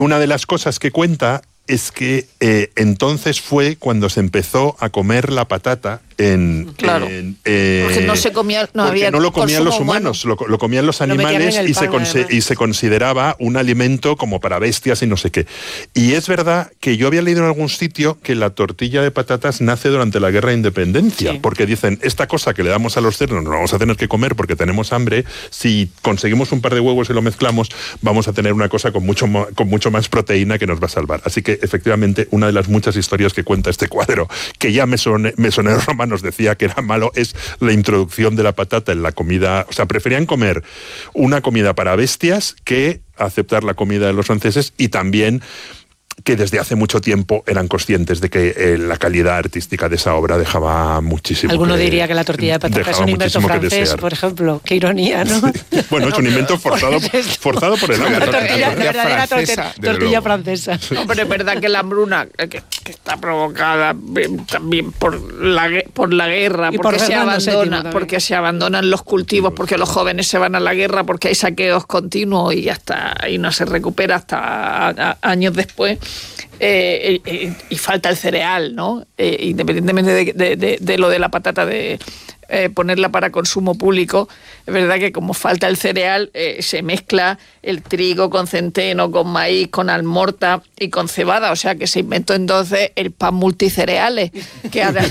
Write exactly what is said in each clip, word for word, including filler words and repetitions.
una de las cosas que cuenta es que eh, entonces fue cuando se empezó a comer la patata en... Claro, en, eh, porque no se comía, no porque había no lo comían los humanos, lo, lo comían los animales y, pan, se conse- y se consideraba un alimento como para bestias y no sé qué. Y es verdad que yo había leído en algún sitio que la tortilla de patatas nace durante la Guerra de Independencia, sí. porque dicen, esta cosa que le damos a los cerdos nos vamos a tener que comer porque tenemos hambre, si conseguimos un par de huevos y lo mezclamos, vamos a tener una cosa con mucho, con mucho más proteína que nos va a salvar. Así que efectivamente una de las muchas historias que cuenta este cuadro, que ya mesone, mesoneros romanos nos decía que era malo, es la introducción de la patata en la comida. O sea, preferían comer una comida para bestias que aceptar la comida de los franceses, y también que desde hace mucho tiempo eran conscientes de que eh, la calidad artística de esa obra dejaba muchísimo. Alguno que, diría que la tortilla de patata es un invento francés, por ejemplo. Qué ironía, ¿no? Sí. Bueno, es un invento forzado, forzado por el hambre. La tortilla, la verdadera francesa, tortilla francesa. No, pero es verdad que la hambruna, que, que está provocada también por la, por la guerra, y porque, por se abandona, porque se abandonan los cultivos, porque los jóvenes se van a la guerra, porque hay saqueos continuos y hasta y no se recupera hasta a, a, años después. Eh, eh, y falta el cereal, ¿no? Eh, independientemente de, de, de, de lo de la patata, de eh, ponerla para consumo público, es verdad que como falta el cereal, eh, se mezcla el trigo con centeno, con maíz, con almorta y con cebada, o sea que se inventó entonces el pan multicereales, que ahora...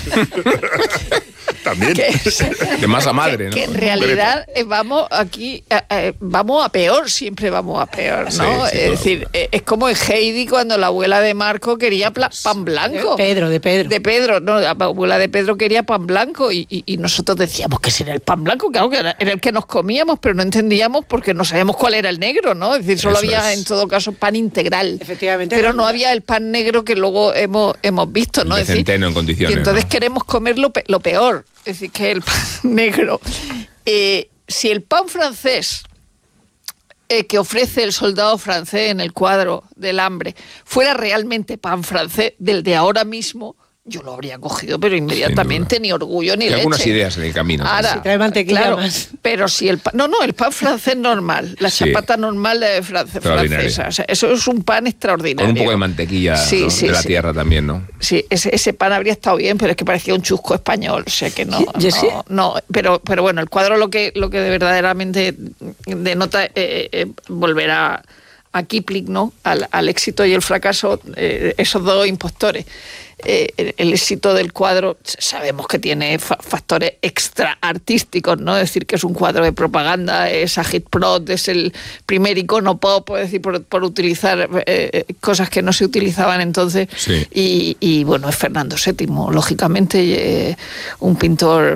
También. Que, de masa madre, ¿no? Que en realidad eh, vamos aquí, eh, eh, vamos a peor, siempre vamos a peor, ¿no? Sí, sí, es claro. decir, eh, es como en Heidi cuando la abuela de Marco quería pla- pan blanco. De Pedro, de Pedro. De Pedro, no, la abuela de Pedro quería pan blanco y, y, y nosotros decíamos que ese era el pan blanco, claro que era, era el que nos comíamos, pero no entendíamos porque no sabíamos cuál era el negro, ¿no? Es decir, solo Eso había es. en todo caso pan integral. Efectivamente. Pero no había el pan negro que luego hemos, hemos visto, ¿no? De Es decir, centeno en condiciones, y entonces ¿no? queremos comer lo, pe- lo peor, es decir, que el pan negro. Eh, si el pan francés eh, que ofrece el soldado francés en el cuadro del hambre fuera realmente pan francés del de ahora mismo, yo lo habría cogido, pero inmediatamente, ni orgullo ni y leche. algunas ideas en el camino. Ahora, Si trae mantequilla claro, más. pero si el pan, no, no, el pan francés normal, la Sí. chapata normal de France, francesa, o sea, eso es un pan extraordinario. Con un poco de mantequilla, Sí, ¿no? sí, de la sí. tierra también, ¿no? Sí, ese, ese pan habría estado bien, pero es que parecía un chusco español, o sea que no, Yo no, sí. no, pero, pero bueno, el cuadro lo que, lo que de verdaderamente denota eh, eh, volver a, a Kipling, ¿no? Al, al éxito y el fracaso, eh, esos dos impostores. Eh, el, el éxito del cuadro sabemos que tiene fa- factores extra artísticos, ¿no? Es decir, que es un cuadro de propaganda, es agitprop, es el primer icono pop, es decir, por, por utilizar eh, cosas que no se utilizaban entonces. Sí. Y, y bueno, es Fernando séptimo, lógicamente, eh, un pintor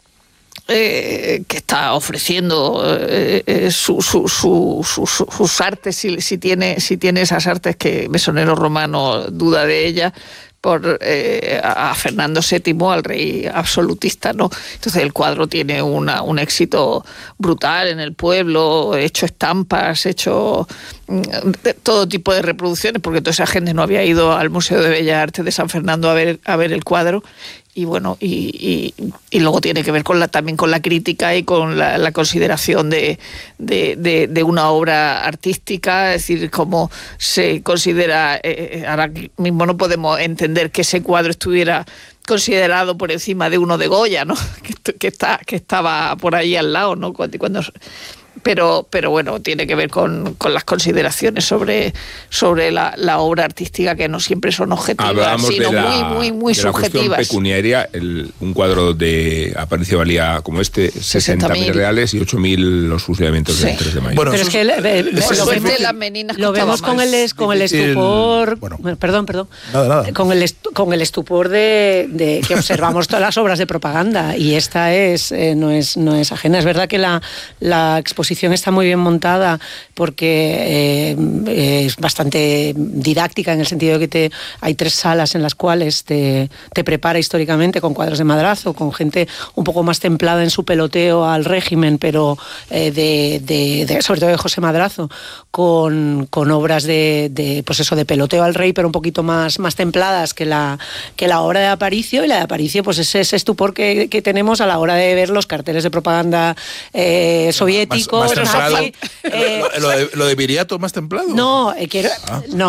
Eh, que está ofreciendo eh, eh, su, su, su, su, su, sus artes, si, si, tiene, si tiene esas artes, que Mesonero Romano duda de ellas, por eh, a Fernando séptimo, al rey absolutista, ¿no? Entonces el cuadro tiene una, un éxito brutal en el pueblo, hecho estampas, hecho de todo tipo de reproducciones, porque toda esa gente no había ido al Museo de Bellas Artes de San Fernando a ver, a ver el cuadro. Y bueno, y, y, y luego tiene que ver con la, también con la crítica y con la, la consideración de, de, de, de una obra artística, es decir, cómo se considera, eh, ahora mismo no podemos entender que ese cuadro estuviera considerado por encima de uno de Goya, ¿no? Que, que, está, que estaba por ahí al lado, ¿no? Cuando, cuando Pero, pero bueno, tiene que ver con, con las consideraciones sobre, sobre la, la obra artística, que no siempre son objetivas, Hablábamos sino de la, muy, muy, muy de la subjetivas. cuestión pecuniaria. El, un cuadro de Aparicio valía como este sesenta mil reales y ocho mil los fusilamientos Sí. del tres de mayo. Bueno, pero es que eh, Por lo suerte vemos, las meninas lo vemos con el, es- con el estupor, Bueno. bueno, perdón, perdón, Nada, nada. con el estu- con el estupor de, de que observamos todas las obras de propaganda, y esta es eh, no es no es ajena. Es verdad que la, la exposición está muy bien montada, porque eh, es bastante didáctica, en el sentido de que te, hay tres salas en las cuales te, te prepara históricamente con cuadros de Madrazo, con gente un poco más templada en su peloteo al régimen, pero eh, de, de, de, sobre todo de José Madrazo, con, con obras de, de, pues eso, de peloteo al rey, pero un poquito más, más templadas que la, que la obra de Aparicio. Y la de Aparicio, pues es ese estupor que, que tenemos a la hora de ver los carteles de propaganda eh, soviéticos, los más templado. nazis, eh, lo, de, lo de Viriato más templado. No, eh, quiero, ah. no.